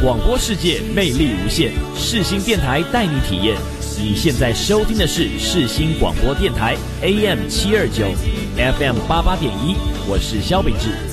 广播世界魅力无限，世新电台带你体验。你现在收听的是世新广播电台 AM729 FM88.1，我是萧秉治。